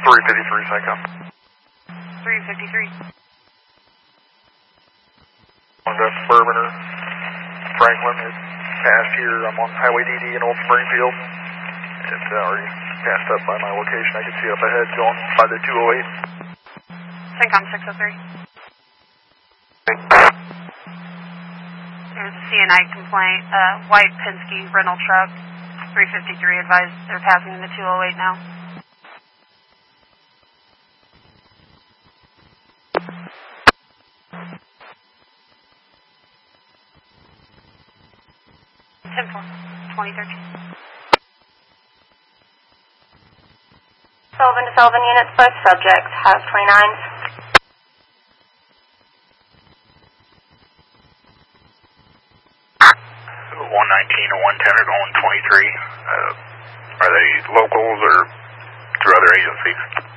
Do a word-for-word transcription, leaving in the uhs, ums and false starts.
three fifty-three, Psycho. three fifty-three. On the Suburban or Franklin, it's past here. I'm on Highway D D in Old Springfield. It's already passed up by my location. I can see up ahead going by the two oh eight. Syncom six oh three. There's a C N I complaint. Uh, white Penske rental truck, three fifty-three advised they're passing the two oh eight now. ten four, twenty thirteen. Sullivan to Sullivan units, both subjects have twenty-nines. one nineteen and one ten are going twenty-three. Uh, are they locals or through other agencies?